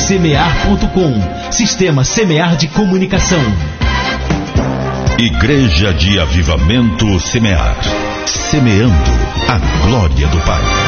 Semear.com. Sistema Semear de Comunicação. Igreja de Avivamento Semear. Semeando a glória do Pai.